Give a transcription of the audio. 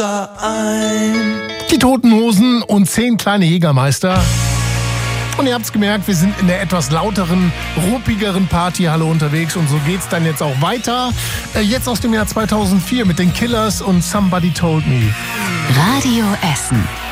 da ein. Die Toten Hosen und 10 kleine Jägermeister. Und ihr habt's gemerkt, wir sind in der etwas lauteren, ruppigeren Partyhalle unterwegs. Und so geht's dann jetzt auch weiter. Jetzt aus dem Jahr 2004 mit den Killers und Somebody Told Me. Radio Essen.